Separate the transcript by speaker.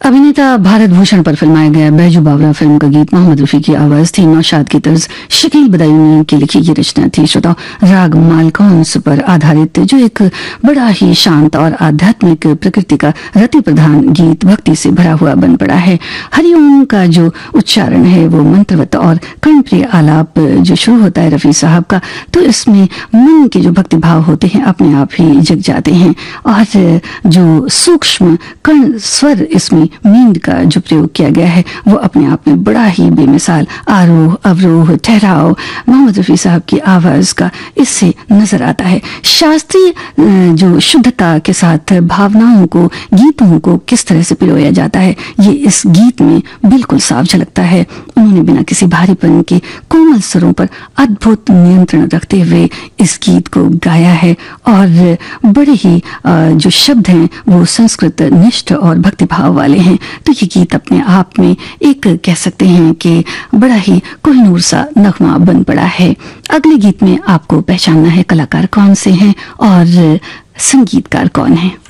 Speaker 1: अभिनेता भारत भूषण पर फिल्माया गया बैजू बावरा फिल्म का गीत मोहम्मद रफी की आवाज थी। नौशाद की तर्ज शकील बदायूनी की लिखी ये रचना थी। श्रोता, राग मालकौंस पर आधारित जो एक बड़ा ही शांत और आध्यात्मिक प्रकृति का रति प्रधान गीत भक्ति से भरा हुआ बन पड़ा है। हरिओम का जो उच्चारण है वो मंत्रवत और कर्णप्रिय आलाप जो शुरू होता है रफी साहब का, तो इसमें मन के जो भक्ति भाव होते हैं अपने आप ही जग जाते हैं। और जो सूक्ष्म कर्ण स्वर इसमें मींड का जो प्रयोग किया गया है वो अपने आप में बड़ा ही बेमिसाल आरोह अवरोह ठहराव मोहम्मद रफी साहब की आवाज का इससे नजर आता है। शास्त्रीय जो शुद्धता के साथ भावनाओं को गीतों को किस तरह से पिरोया जाता है ये इस गीत में बिल्कुल साफ झलकता है। उन्होंने बिना किसी भारीपन के कोमल स्वरों पर अद्भुत नियंत्रण रखते हुए इस गीत को गाया है और बड़े ही जो शब्द हैं वो संस्कृत निष्ठ और भक्तिभाव वाले हैं। तो ये गीत अपने आप में एक कह सकते हैं कि बड़ा ही कोहिनूर सा नगमा बन पड़ा है। अगले गीत में आपको पहचानना है कलाकार कौन से हैं और संगीतकार कौन है।